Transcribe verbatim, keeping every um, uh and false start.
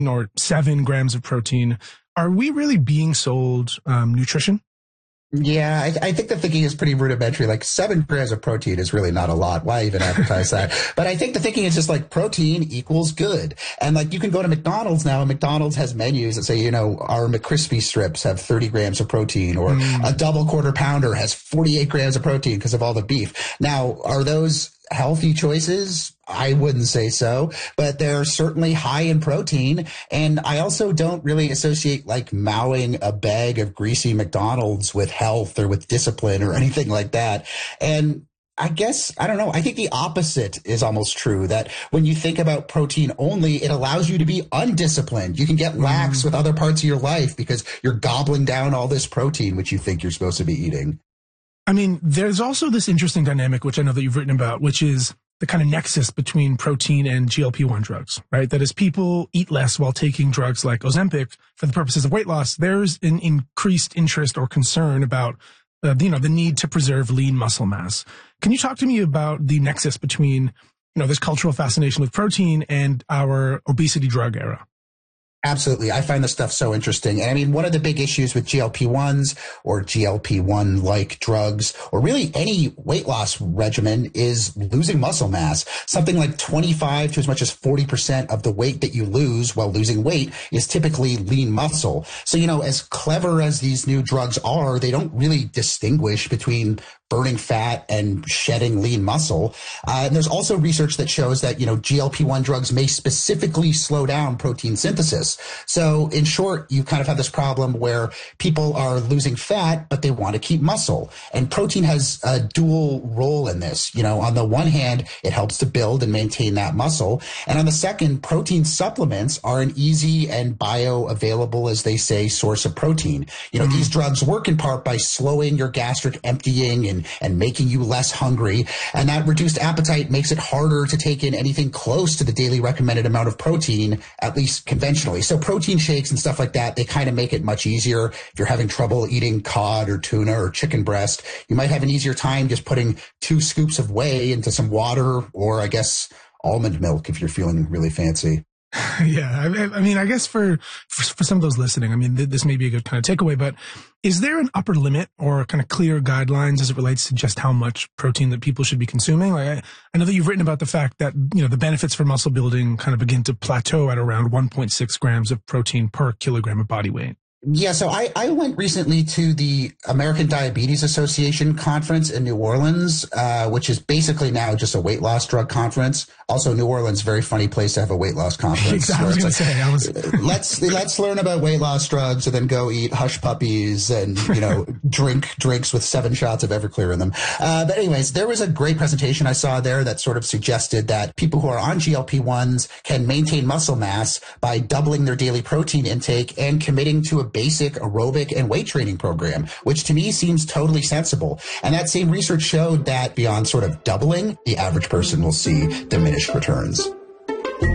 or seven grams of protein. Are we really being sold um, nutrition? Yeah, I, I think the thinking is pretty rudimentary. Like seven grams of protein is really not a lot. Why even advertise that? But I think the thinking is just like protein equals good. And like you can go to McDonald's now, and McDonald's has menus that say, you know, our McCrispy strips have thirty grams of protein, or mm. a double quarter pounder has forty-eight grams of protein because of all the beef. Now, are those healthy choices? I wouldn't say so, but they're certainly high in protein. And I also don't really associate like mowing a bag of greasy McDonald's with health or with discipline or anything like that. And I guess, I don't know, I think the opposite is almost true, that when you think about protein only, it allows you to be undisciplined. You can get lax mm. with other parts of your life because you're gobbling down all this protein, which you think you're supposed to be eating. I mean, there's also this interesting dynamic, which I know that you've written about, which is the kind of nexus between protein and G L P one drugs, right? That as people eat less while taking drugs like Ozempic for the purposes of weight loss, there's an increased interest or concern about, uh, you know, the need to preserve lean muscle mass. Can you talk to me about the nexus between, you know, this cultural fascination with protein and our obesity drug era? Absolutely. I find this stuff so interesting. And I mean, one of the big issues with G L P ones or G L P one like drugs, or really any weight loss regimen, is losing muscle mass. Something like twenty-five to as much as forty percent of the weight that you lose while losing weight is typically lean muscle. So, you know, as clever as these new drugs are, they don't really distinguish between burning fat and shedding lean muscle. Uh, and there's also research that shows that, you know, G L P one drugs may specifically slow down protein synthesis. So in short, you kind of have this problem where people are losing fat, but they want to keep muscle. And protein has a dual role in this. You know, on the one hand, it helps to build and maintain that muscle. And on the second, protein supplements are an easy and bioavailable, as they say, source of protein. You know, mm-hmm. these drugs work in part by slowing your gastric emptying and and making you less hungry. And that reduced appetite makes it harder to take in anything close to the daily recommended amount of protein, at least conventionally. So protein shakes and stuff like that, they kind of make it much easier. If you're having trouble eating cod or tuna or chicken breast, you might have an easier time just putting two scoops of whey into some water, or I guess almond milk if you're feeling really fancy. Yeah, I, I mean, I guess for, for for some of those listening, I mean, th- this may be a good kind of takeaway, but is there an upper limit or kind of clear guidelines as it relates to just how much protein that people should be consuming? Like, I, I know that you've written about the fact that, you know, the benefits for muscle building kind of begin to plateau at around one point six grams of protein per kilogram of body weight. Yeah, so I, I went recently to the American Diabetes Association conference in New Orleans, uh, which is basically now just a weight loss drug conference. Also, New Orleans, very funny place to have a weight loss conference. Exactly. I was going to say, I was... let's let's learn about weight loss drugs and then go eat hush puppies and, you know, drink drinks with seven shots of Everclear in them. Uh, but anyways, there was a great presentation I saw there that sort of suggested that people who are on G L P ones can maintain muscle mass by doubling their daily protein intake and committing to a basic aerobic and weight training program, which to me seems totally sensible. And that same research showed that beyond sort of doubling, the average person will see diminished returns.